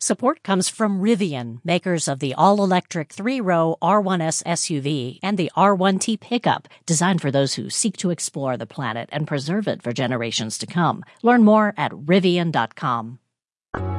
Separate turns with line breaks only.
Support comes from Rivian, makers of the all-electric 3-row R1S SUV and the R1T pickup, designed for those who seek to explore the planet and preserve it for generations to come. Learn more at Rivian.com.